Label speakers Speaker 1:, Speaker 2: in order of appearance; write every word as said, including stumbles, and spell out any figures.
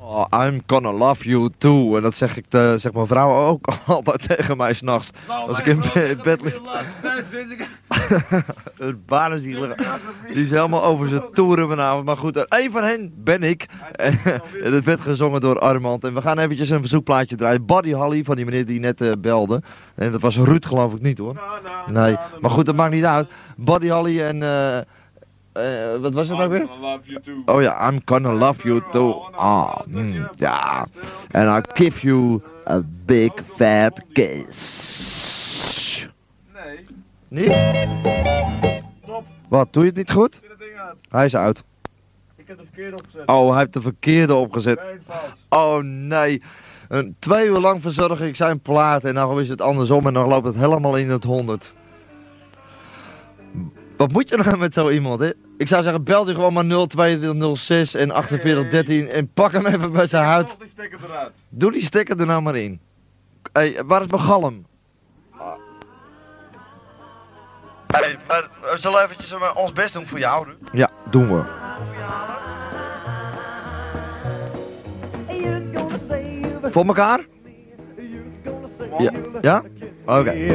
Speaker 1: Oh, I'm gonna love you too. En dat zeg ik te, zeg mijn vrouw ook altijd tegen mij s'nachts.
Speaker 2: Nou,
Speaker 1: Als ik
Speaker 2: mijn
Speaker 1: in
Speaker 2: vrouw
Speaker 1: be-
Speaker 2: zegt
Speaker 1: bed
Speaker 2: dat
Speaker 1: lig.
Speaker 2: de laatste tijd vind ik-
Speaker 1: Het baan is die, die is helemaal over zijn toeren vanavond. Maar goed, een van hen ben ik. En het werd gezongen door Armand. En we gaan eventjes een verzoekplaatje draaien. Buddy Holly, van die meneer die net uh, belde. En dat was Ruud, geloof ik niet hoor.
Speaker 2: Nou, nou,
Speaker 1: Nee,
Speaker 2: nou,
Speaker 1: maar goed, dat maakt niet uit. Buddy Holly en... Uh, uh, wat was het nou weer?
Speaker 2: I'm gonna love you too.
Speaker 1: Oh ja, I'm gonna love you too. Ah, mm, ja. And I'll give you a big fat kiss.
Speaker 2: Nee,
Speaker 1: Niet?
Speaker 2: stop.
Speaker 1: Wat, doe je het niet goed?
Speaker 2: Zet het ding uit.
Speaker 1: Hij is uit.
Speaker 2: Ik heb de verkeerde opgezet.
Speaker 1: Oh, hij heeft de verkeerde opgezet.
Speaker 2: Nee, fout.
Speaker 1: Oh nee. Een twee uur lang verzorg ik zijn plaat en dan is het andersom en dan loopt het helemaal in het honderd. Wat moet je nou met zo iemand, hè? Ik zou zeggen, belt hij gewoon maar nul tweeëntwintig nul zes en achtenveertig dertien en pak hem even bij zijn huid.
Speaker 2: Nog die stekker eruit.
Speaker 1: Doe die stekker er nou maar in. Hé, hey, waar is mijn galm? Hey, maar we zullen eventjes uh, ons best doen voor jou, Ruud. Ja, doen we. Voor elkaar? Ja? Ja? Oké. Okay.